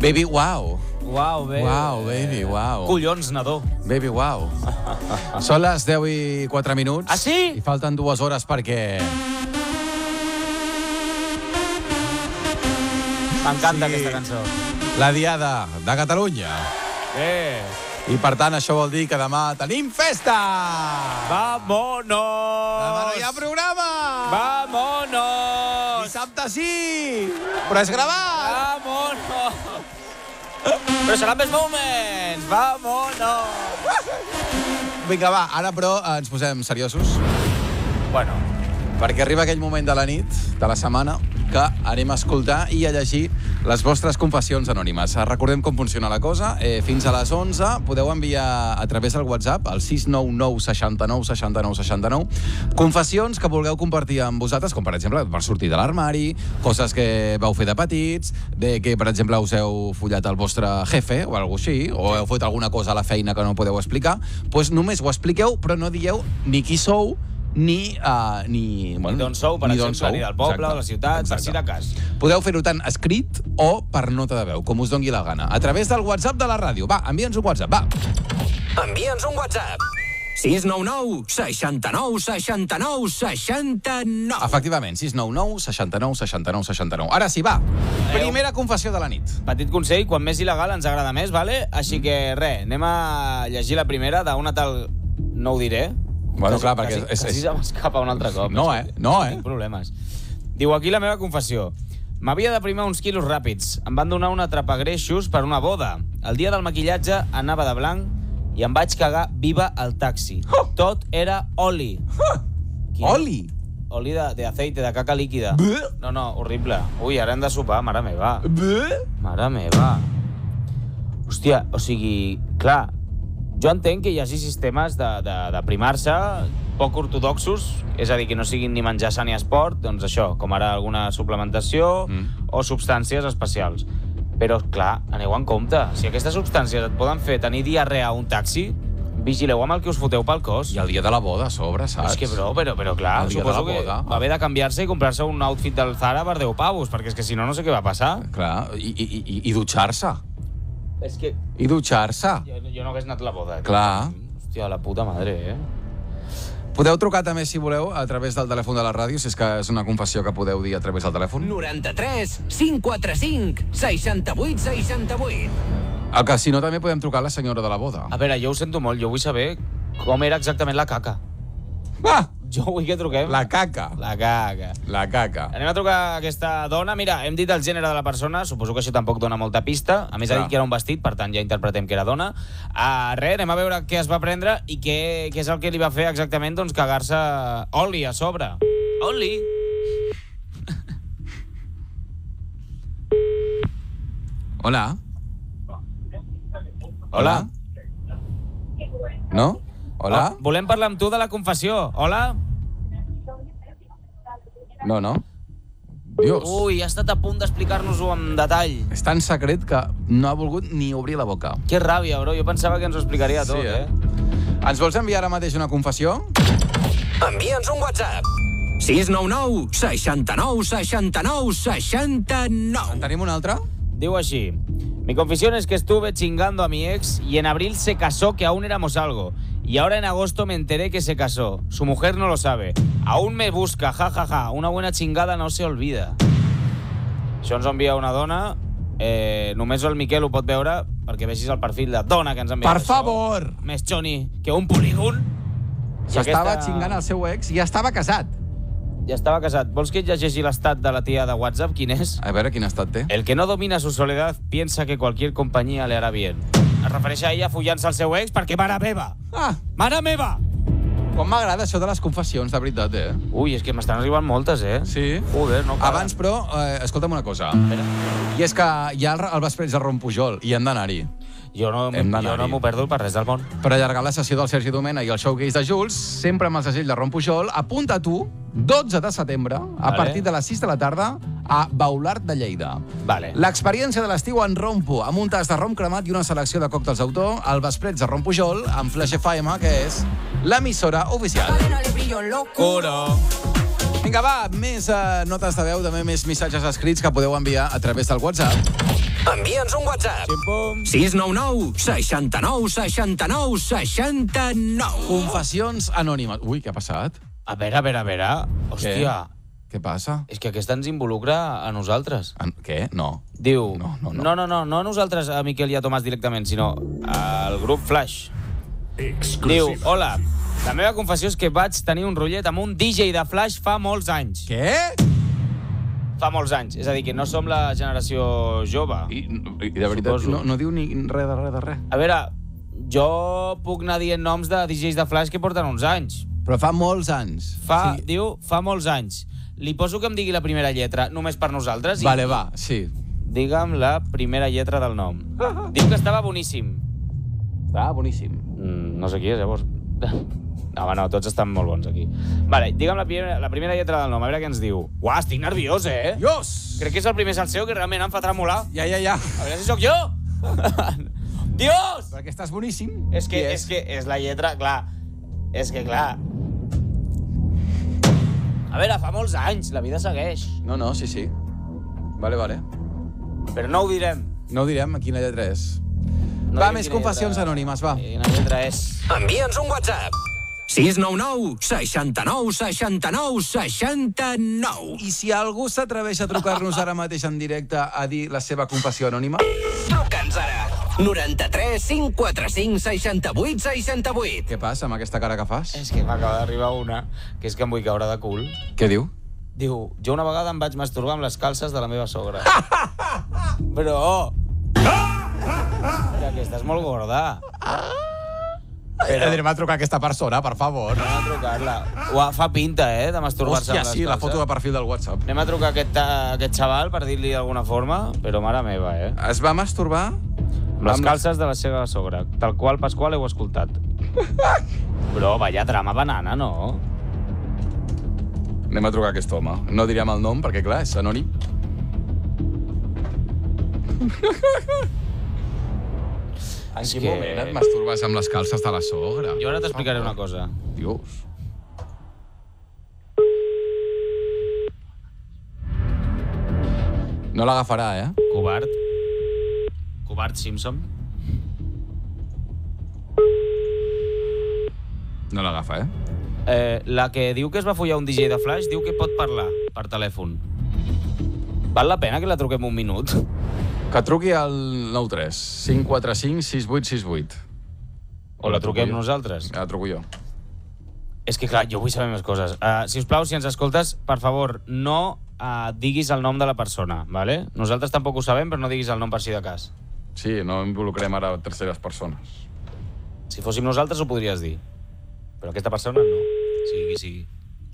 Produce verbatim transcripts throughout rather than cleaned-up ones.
Baby, wow. Uau, baby. Uau, baby, uau. Collons, nadó. Baby, wow. Són les deu i quatre minuts. Ah, sí? I falten dues hores perquè... M'encanta Sí. aquesta cançó. La Diada de Catalunya. Eh. I, per tant, això vol dir que demà tenim festa! Vámonos! Demà no hi ha programa! Vámonos! Dissabte sí! Però és gravat! Vámonos! Però seran més moments! Vámonos! Vinga, va, ara, però, ens posem seriosos. Bueno, Perquè arriba aquell moment de la nit, de la setmana, que anem a escoltar i a llegir les vostres confessions anònimes. Recordem com funciona la cosa. Eh, fins a les onze podeu enviar a través del WhatsApp, al sis nou nou seixanta-nou seixanta-nou seixanta-nou, confessions que vulgueu compartir amb vosaltres, com per exemple per sortir de l'armari, coses que vau fer de petits, de que, per exemple, us heu follat el vostre jefe o alguna així, o heu fet alguna cosa a la feina que no podeu explicar, doncs només ho expliqueu, però no dieu ni qui sou, ni... Uh, ni ni d'on sou, per ni d'on exemple, sou. ni del poble, Exacte. o la ciutat, per Exacte. si de cas. Podeu fer-ho tant escrit o per nota de veu, com us dongui la gana. A través del WhatsApp de la ràdio. Va, envia'ns un WhatsApp, va. Envia'ns un WhatsApp. sis nou nou seixanta-nou seixanta-nou seixanta-nou. Efectivament, sis nou nou seixanta-nou seixanta-nou seixanta-nou. Ara sí, va. Primera confessió de la nit. Petit consell, quan més il·legal ens agrada més, vale? Així que, res, anem a llegir la primera d'una tal... No ho diré. Bueno, clar, perquè Quasi, és- és- quasi se m'escapa un altre cop. No, eh? No, eh? Tinc problemes. Diu, aquí la meva confessió. M'havia de primar uns quilos ràpids. Em van donar un atrapagreixos per una boda. El dia del maquillatge anava de blanc i em vaig cagar viva al taxi. Oh! Tot era oli. Quin- Oli. Oli de, de aceite, de caca líquida. Bleh. No, no, horrible. Ui, ara hem de sopar, mare meva. Bé. Mare meva. Hòstia, o sigui, clar, jo entenc que hi hagi sistemes de, de, de primar-se poc ortodoxos, és a dir, que no siguin ni menjar sa ni esport, doncs això, com ara alguna suplementació Mm. o substàncies especials. Però, clar, aneu en compte. Si aquestes substàncies et poden fer tenir diarrea a un taxi, vigileu amb el que us foteu pel cos. I el dia de la boda a sobre, saps? És que, bro, però, però clar, El dia de la suposo que boda. va haver de canviar-se i comprar-se un outfit del Zara per deu pavos, perquè és que si no, no sé què va passar. Clar, i, i, i, i dutxar-se. És que I dutxar-se. jo, jo no hagués anat a la boda. Clar. Hòstia, la puta madre, eh? Podeu trucar també, si voleu, a través del telèfon de la ràdio, si és que és una confessió que podeu dir a través del telèfon. noranta-tres cinc quatre cinc seixanta-vuit seixanta-vuit. El que, si no, també podem trucar a la senyora de la boda. A veure, jo ho sento molt, jo vull saber com era exactament la caca. Va! Jo vull que truquem. La caca. La caca. La caca. Anem a trucar a aquesta dona. Mira, hem dit el gènere de la persona, suposo que això tampoc dona molta pista. A més, ha Clar. dit que era un vestit, per tant, ja interpretem que era dona. Uh, res, anem a veure què es va prendre i què, què és el que li va fer exactament, doncs, cagar-se oli a sobre. Oli? Hola. Hola. No? Hola? Oh, volem parlar amb tu de la confessió. Hola? No, no. Dios. Ui, ha estat a punt d'explicar-nos-ho en detall. És tan secret que no ha volgut ni obrir la boca. Que ràbia, bro. Jo pensava que ens ho explicaria tot, Sí, eh? eh? Ens vols enviar ara mateix una confessió? Envia'ns un WhatsApp. sis nou nou seixanta-nou seixanta-nou seixanta-nou. En tenim una altra? Diu així. Mi confesión es que estuve chingando a mi ex y en abril se casó que aún éramos algo. Y ahora en agosto me enteré que se casó. Su mujer no lo sabe. Aún me busca, ja, ja, ja. Una buena chingada no se olvida. Això ens ho envia una dona. Eh, només el Miquel ho pot veure perquè vegis el perfil de dona que ens ha enviat Per això. favor! Més xoni que un polígon. I S'estava aquesta- xingant el seu ex i estava casat. Ja estava casat. Vols que et llegeixi l'estat de la tia de WhatsApp? Quin és? A veure quin estat té. El que no domina su soledad piensa que cualquier compañía le hará bien. Es refereix a ella follant-se al seu ex perquè mare meva! Ah, Mare meva! com m'agrada això de les confessions, de veritat, eh? Ui, és que m'estan arribant moltes, eh? Sí. Joder, no cal. Abans, però, eh, escolta'm una cosa. Espera. I és que hi ha el, el vespre de Ron Pujol i hem d'anar-hi. Jo no, Hem jo d'anar-hi. no m'ho perdo per res del món. Per allargar la sessió del Sergi Domena i el showcase de Jules, sempre amb el segell de Ron Pujol, apunta tu, dotze de setembre, a Vale. partir de les sis de la tarda, a Baulard de Lleida. Vale. L'experiència de l'estiu en Rompo, amb un tas de rom cremat i una selecció de còctels d'autor, al vespreig de Ron Pujol, amb Flash F M, que és l'emissora oficial. Curo. Vinga, va, més eh, notes de veu, també més missatges escrits que podeu enviar a través del WhatsApp. Envia'ns un WhatsApp. Ximpum. sis nou nou, seixanta-nou, seixanta-nou, seixanta-nou. Confessions anònimes. Ui, què ha passat? A veure, a veure, a veure. Hòstia, Què passa? és que aquesta ens involucra a nosaltres. En... Què? No. Diu... No, no, no. no, no, no, no a nosaltres, a Miquel i a Tomàs directament, sinó al grup Flash. Diu, hola, la meva confessió és que vaig tenir un rotllet amb un D J de Flash fa molts anys. Què? Fa molts anys. És a dir, que no som la generació jove. I, i de veritat, Suposo. no, no diu ni res de res de res. A veure, jo puc anar dient noms de D Js de Flash que porten uns anys. Però fa molts anys. Fa, Sí. diu, fa molts anys. Li poso que em digui la primera lletra, només per nosaltres? I Vale, va, sí. digue'm la primera lletra del nom. Diu que estava boníssim. Està boníssim. Mm, no sé qui és, llavors. No, home, no, tots estan molt bons aquí. Vale, digue'm la primera, la primera lletra del nom, a veure què ens diu. Uah, estic nerviós, eh? Dios! Crec que és el primer salseo que realment em fa tremolar. Ja, ja, ja. A veure si sóc jo! Dios! Perquè estàs boníssim. És que, Qui és que és la lletra, clar. És que, clar... A veure, fa molts anys, la vida segueix. No, no, sí, sí. Vale, vale. Però no ho direm. No ho direm, quina lletra és. No va, direm més quina confessions lletra- anònimes, va. Quina lletra és... Envia'ns un WhatsApp. sis nou nou, seixanta-nou, seixanta-nou, seixanta-nou. I si algú s'atreveix a trucar-nos ara mateix en directe a dir la seva confessió anònima? Truca'ns ara. noranta-tres, cinc quatre cinc, seixanta-vuit, seixanta-vuit. Què passa amb aquesta cara que fas? És que m'acaba d'arribar una, que és que em vull caure de cul. Què diu? Diu, jo una vegada em vaig masturbar amb les calces de la meva sogra. Però... Mira, que estàs molt gorda. Però... Anem a trucar a aquesta persona, per favor. Anem a trucar-la. Ua, fa pinta, eh, de masturbar-se Hòstia, amb les sí, la calces. foto de perfil del WhatsApp. Anem a trucar a aquest, a aquest xaval per dir-li d'alguna forma, però mare meva, eh? Es va masturbar... Amb les calces de la seva sogra, tal qual Pasqual heu escoltat. Però, vaya trama banana, no? Anem a trucar a aquest home. No direm el nom, perquè, clar, és anònim. En És quin que- moment et masturbes amb les calces de la sogra? Jo ara t'explicaré una cosa. Dios. No l'agafarà, eh? Covard. Covard Simpson. No l'agafa, eh? Eh, la que diu que es va follar un D J de Flash diu que pot parlar per telèfon. Val la pena que la truquem un minut? Que truqui al nou tres cinc quatre cinc sis vuit sis vuit. O la truquem nosaltres? Ja la truco jo. És que, clar, jo vull saber més coses. Uh, si us plau, si ens escoltes, per favor, no uh, diguis el nom de la persona, ¿vale? Nosaltres tampoc ho sabem, però no diguis el nom per si de cas. Sí, no involucrem ara terceres persones. Si fóssim nosaltres ho podries dir. Però aquesta persona no. Sigui qui sigui.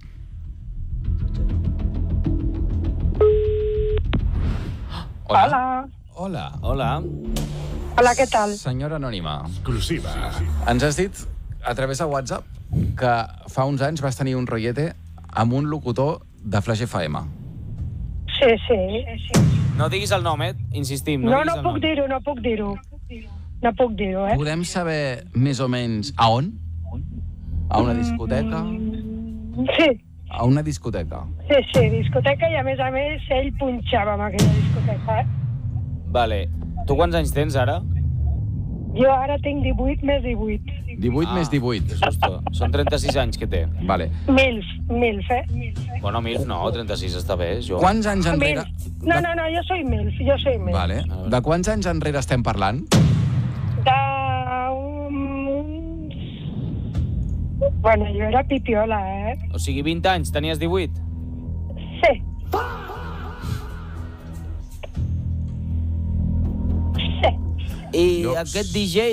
Hola. Hola. Hola. Hola. Hola, què tal? Senyora anònima. Exclusiva. Ens has dit, a través de WhatsApp, que fa uns anys vas tenir un rotllete amb un locutor de Flash F M. Sí, sí, sí. No diguis el nom, eh? Insistim, no, No, diguis no el puc nom. dir-ho, no puc dir-ho. No puc dir-ho, eh? Podem saber més o menys a on? A una discoteca? Sí, A una discoteca. sí, sí, discoteca, i a més a més ell punxava en aquella discoteca, eh? Vale. Tu quants anys tens ara? Jo ara tinc divuit més divuit. divuit més divuit. Que susto. Són trenta-sis anys que té. Vale. Milf, milf, eh? Bueno, Milf no, trenta-sis està bé, jo. Quants anys enrere... Milf. No, no, no, jo soy milf, jo soy milf. Vale. De quants anys enrere estem parlant? De... un... Bueno, jo era pipiola, eh? O sigui, vint anys, tenies divuit? Sí. Sí. I Jo- aquest D J...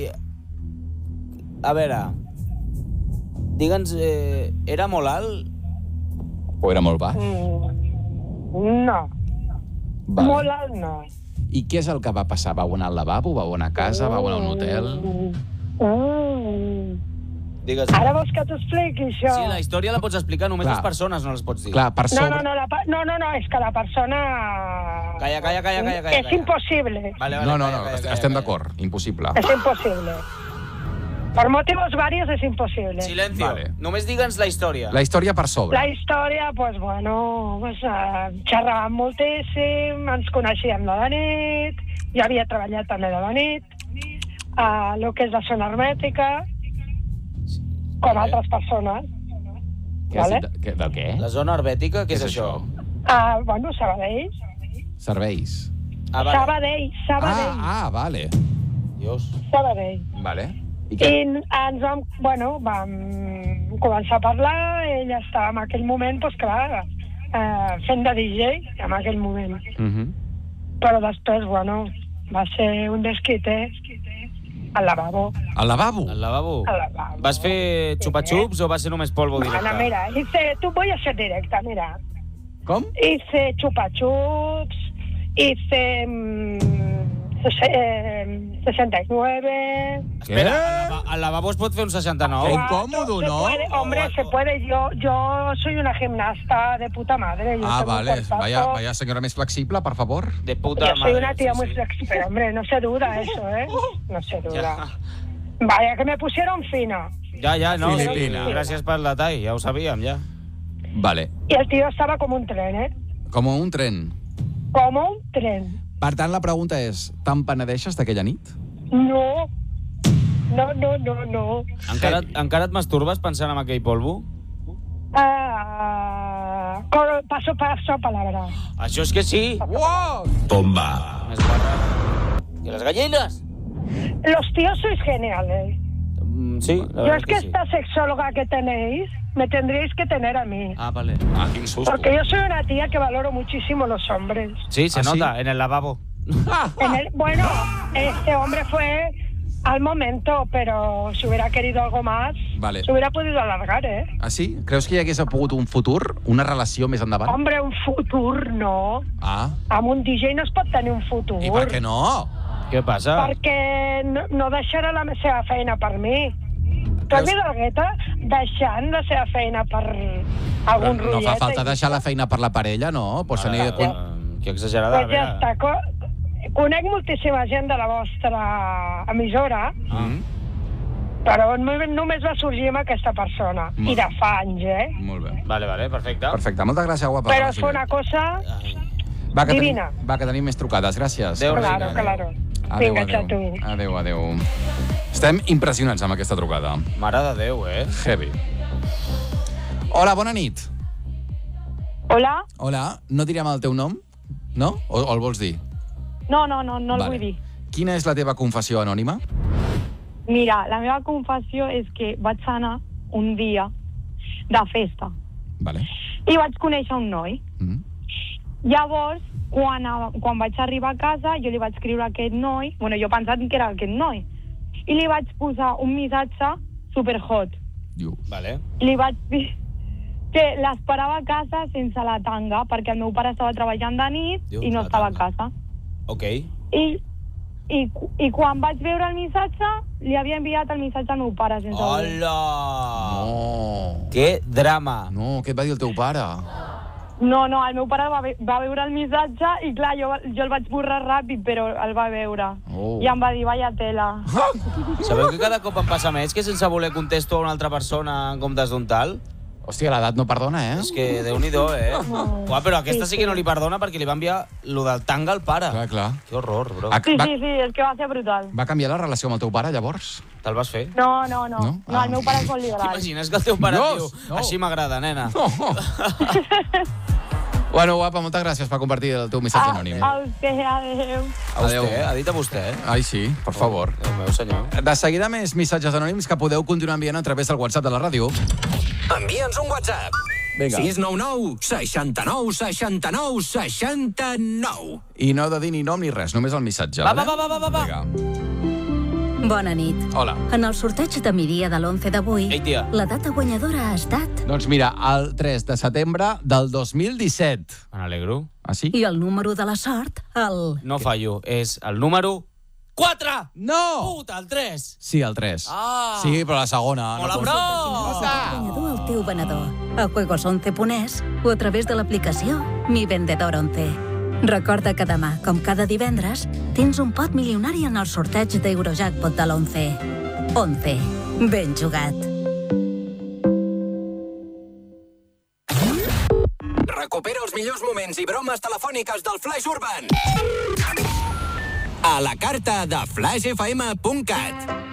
A veure... Digue'ns, eh, era molt alt? O era molt baix? Mm, no, Vale. molt alt no. I què és el que va passar? Vau anar al lavabo? Vau anar a casa? Vau anar a un hotel? Mm. Digues. Ara vols que t'ho expliqui, això? Sí, la història la pots explicar, només Clar. les persones no les pots dir. Clar, per No, sobre... no, no, la, pa- no, no, no, és que la persona... Calla, calla, calla, calla, calla, És calla. impossible. Vale, vale, No, no, calla, no, calla, est- calla, estem calla. d'acord, impossible. És impossible. Per motivos varios és impossible. Silencio. Vale. Només digue'ns la història. La història per sobre. La història, pues, bueno, pues, uh, xerràvem moltíssim, ens coneixíem de la nit, jo havia treballat també de la nit, a uh, el que és la zona hermètica, com Vale. altres persones. Què has Vale. dit? De, de què? La zona herbètica, què és, és això? Uh, bueno, Sabadell. Serveis. Ah, vale. Sabadell, Sabadell, Ah, ah, vale. Dios. Sabadell. Vale. I I què? ens vam, bueno, vam començar a parlar, ella estava en aquell moment, doncs clar, eh, fent de D J en aquell moment. Mhm. Però després, bueno, va ser un desquite al lavabo. Al lavabo? Al lavabo? Al lavabo. Vas fer xupa-xups o va ser només polvo directe? Ana, mira, hice, tú voy a ser directa, mira. Com? Hice chupa-chups, hice mm, sese- eh, sesenta y nueve... Espera, al lava- al lavabo es pot fer un seixanta-nou? Què? Cuatro, incómodo, se ¿no? puede, hombre, se puede. Yo, yo soy una gimnasta de puta madre. Yo Ah, tengo un vale. cuerpazo. Vaya, vaya senyora més flexible, per favor. De puta Yo soy madre. una tía sí, muy sí. flexible. Pero, hombre, no se duda eso, ¿eh? No se duda. Ja. Vaya, que me pusieron fina. Ja, ja, no. sí, Filipina. Gràcies pel detall, ja ho sabíem, ja. Vale. Y el tío estaba como un tren, ¿eh? Com un tren. Como un tren. Per tant, la pregunta és, te'n penedeixes d'aquella nit? No. No, no, no, no. Encara, encara et masturbes pensant en aquell polvo? Ah, cor- paso, paso, palabra. Això és que sí. Uau! Més guarra. I les gallines? Los tíos sois geniales. Mm, sí, la Yo verdad es que que sí. esta sexóloga que tenéis, me tendréis que tener a mí. Ah, vale. Ah, quin susto. Porque yo soy una tía que valoro muchísimo los hombres. Sí, se ¿Ah, sí? nota, en el lavabo. En el- bueno, este hombre fue al momento, pero si hubiera querido algo más, Vale. se hubiera podido alargar, ¿eh? Ah, sí? Creus que hi hagués pogut un futur, una relació més endavant? Hombre, un futur, no. Ah, Amb un D J no es pot tenir un futur. i per què no? Què passa? Perquè no, no deixarà la seva feina per mi. Tu has Creus- vist el Guetta deixant la seva feina per Però algun no rotllet? fa falta deixar la feina per la parella, no? Pots tenir... Ara, Quan... que exagerada, Pues ja està. Co- Conec moltíssima gent de la vostra emissora, Mm? però només només va sorgir amb aquesta persona. Molt I de fa anys, eh? Molt bé. Vale, vale, perfecte. Perfecte, moltes gràcies, guapa. Però Roger. és una cosa Ai, Va, que divina. Tenim, va, que tenim més trucades. Gràcies. Adéu, Claro, reina. claro. Adéu, Vinga, adéu. xato. Adéu, adéu. Estem impressionats amb aquesta trucada. Mare de Déu, eh? Heavy. Hola, bona nit. Hola? Hola, no direm el teu nom? No? O, o el vols dir? No, no, no, no el Vale. vull dir. Quina és la teva confessió anònima? Mira, la meva confessió és que vaig anar un dia de festa Vale. i vaig conèixer un noi. Mm. Llavors, quan, a, quan vaig arribar a casa, jo li vaig escriure a aquest noi, bueno, jo pensant que era aquest noi, i li vaig posar un missatge superhot. Diu. Vale. Li vaig dir que l'esperava a casa sense la tanga, perquè el meu pare estava treballant de nit Diu, i no la estava a tanga. casa. Ok. I, i, I quan vaig veure el missatge, li havia enviat el missatge al meu pare sense obrir. Hola! No. Que drama. No, què et va dir el teu pare? No, no, el meu pare va, ve va veure el missatge i, clar, jo, jo el vaig borrar ràpid, però el va veure. Oh. I em va dir, vaya tela. Sabeu que cada cop em passa més que sense voler contesto a una altra persona en comptes d'un tal? Hòstia, l'edat no perdona, eh? És que Déu-n'hi-do, eh? Uah, però aquesta sí que no li perdona perquè li va enviar lo del tanga al pare. Clar, clar. Que horror, bro. Ah, Sí, va, sí, sí, és que va ser brutal. va canviar la relació amb el teu pare, llavors? Te'l vas fer? No, no, no. No? No, Ah. el meu pare és molt liberal. T'imagines que el teu pare No, diu no. així m'agrada, nena? No. Bueno, guapa, moltes gràcies per compartir el teu missatge A, anònim. a vostè, adéu. A vostè, Adéu. ha dit a vostè? Ai, sí, per favor. Déu meu senyor. De seguida més missatges anònims que podeu continuar enviant a través del WhatsApp de la ràdio. Envia'ns un WhatsApp. Vinga. sis nou nou, seixanta-nou, seixanta-nou, seixanta-nou. I no heu de dir ni nom ni res, només el missatge. Va, vale? va, va, va, va, va. Vinga. Bona nit. Hola. En el sorteig de migdia de l'onze d'avui, Ei, tia. la data guanyadora ha estat... Doncs mira, el tres de setembre del dos mil disset. Me n'alegro. Ah, sí? I el número de la sort, el... No fallo, és el número quatre! No! Puta, el tres! Sí, el tres. Ah. Sí, però la segona. Hola, no bro! guanyador al teu venedor, a juegos once punt es o a través de l'aplicació Mi Vendedor once. Recorda que demà, com cada divendres, tens un pot milionari en el sorteig d'Eurojackpot de l'onze. Once. Ben jugat. Recupera els millors moments i bromes telefòniques del Flash Urban a la carta de flash f m punt cat.